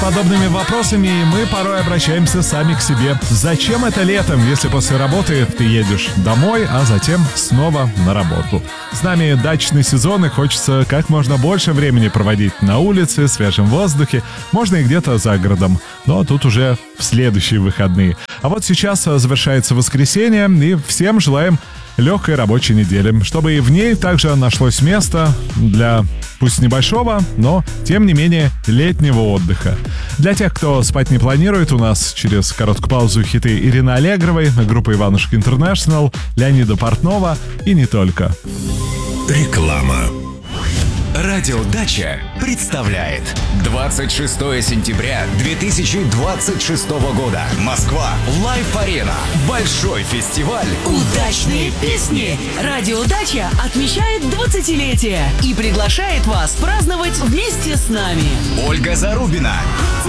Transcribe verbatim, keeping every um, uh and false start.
подобными вопросами, и мы порой обращаемся сами к себе. Зачем это летом, если после работы ты едешь домой, а затем снова на работу? С нами дачный сезон, и хочется как можно больше времени проводить на улице, в свежем воздухе, можно и где-то за городом, но тут уже в следующие выходные. А вот сейчас завершается воскресенье, и всем желаем легкой рабочей недели, чтобы и в ней также нашлось место для, пусть небольшого, но, тем не менее, летнего отдыха. Для тех, кто спать не планирует, у нас через короткую паузу хиты Ирины Аллегровой, группа Иванушки Интернешнл, Леонида Портнова и не только. Реклама. Радио Дача представляет двадцать шестое сентября две тысячи двадцать шестого года. Москва. Лайф-арена. Большой фестиваль. Удачные песни. Радио Дача отмечает двадцатилетие и приглашает вас праздновать вместе с нами. Ольга Зарубина.